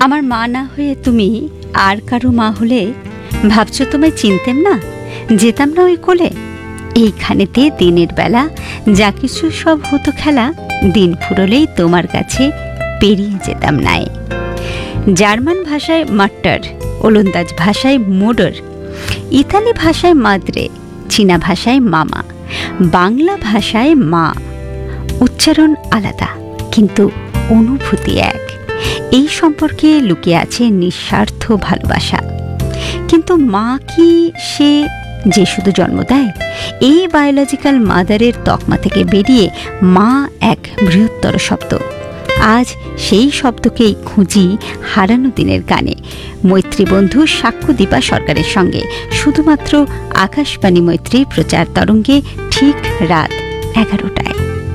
আমার মা না হয়ে তুমি আর কারো মা হলে ভাবছো তোমায় চিনতেম না, যেতাম না ওই কোলে। এইখানেতে দিনের বেলা যা কিছু সব হতো খেলা, দিন ফুরলেই তোমার কাছে পেরিয়ে যেতাম নাই। জার্মান ভাষায় মাট্টার, ওলন্দাজ ভাষায় মোডর, ইতালি ভাষায় মাদ্রে, চীনা ভাষায় মামা, বাংলা ভাষায় মা। উচ্চারণ আলাদা কিন্তু অনুভূতি এক। এই সম্পর্কে লুকিয়ে আছে নিঃস্বার্থ ভালোবাসা। কিন্তু মা কি সে যে শুধু জন্ম দেয়? এই বায়োলজিক্যাল মাদারের তকমা থেকে বেরিয়ে মা এক বৃহত্তর শব্দ। আজ সেই শব্দকেই খুঁজি হারানো দিনের গানে, মৈত্রী বন্ধু সাক্ষ্যদীপা সরকারের সঙ্গে, শুধুমাত্র আকাশবাণী মৈত্রী প্রচার তরঙ্গে ঠিক রাত 11টায়।